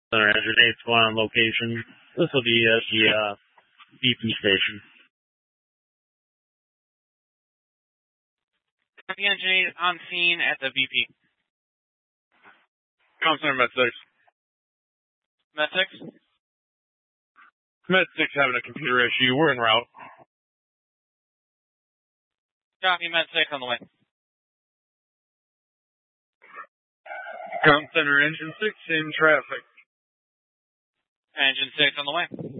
Center Engine 8's going on location. This will be at the BP station. The Engine 8 on scene at the BP. Comm Center Med 6. Med 6? Med 6 having a computer issue. We're en route. Copy, Med 6 on the way. Comm Center Engine 6 in traffic. Engine 6 on the way.